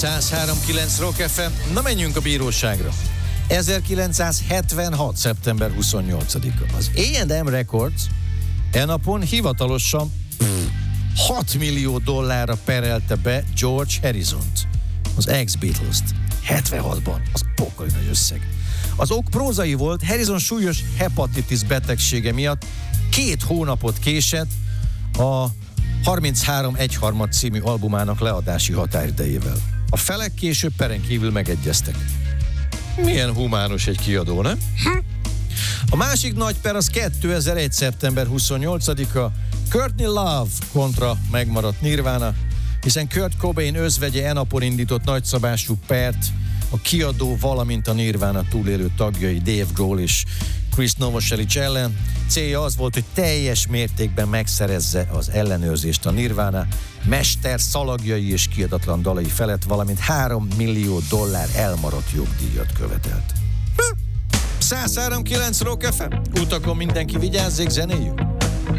103.9 Rock FM. Na, menjünk a bíróságra. 1976. szeptember 28-a. Az A&M Records napon hivatalosan $6 millió perelte be George Harrisont, az ex-Beatles-t. 76-ban. Az pokoli nagy összeg. Az ok prózai volt. Harrison súlyos hepatitis betegsége miatt 2 hónapot késett a 33.1/3 című albumának leadási határidejével. A felek később peren kívül megegyeztek. Milyen humános egy kiadó, nem? A másik nagy per az 2001. szeptember 28-a. Courtney Love kontra megmaradt Nirvana, hiszen Kurt Cobain özvegye napon indított nagyszabású pert a kiadó, valamint a Nirvana túlélő tagjai Dave Grohl és Chris Novoselic ellen. Célja az volt, hogy teljes mértékben megszerezze az ellenőrzést a Nirvana mester szalagjai és kiadatlan dalai felett, valamint $3 millió elmaradt jogdíjat követelt. 103.9 Rock FM. Utakon mindenki vigyázzék, zenéjük!